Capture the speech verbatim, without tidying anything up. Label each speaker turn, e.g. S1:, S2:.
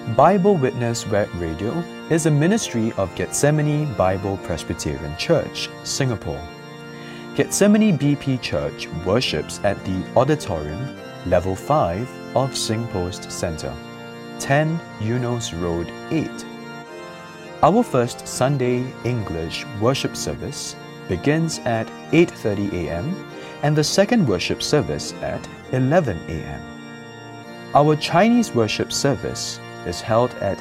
S1: Bible Witness Web Radio is a ministry of Gethsemane Bible Presbyterian Church, Singapore. Gethsemane B P Church worships at the auditorium, level five of SingPost Centre, ten Eunos Road eight. Our first Sunday English worship service begins at eight thirty a m and the second worship service at eleven a m Our Chinese worship service is held at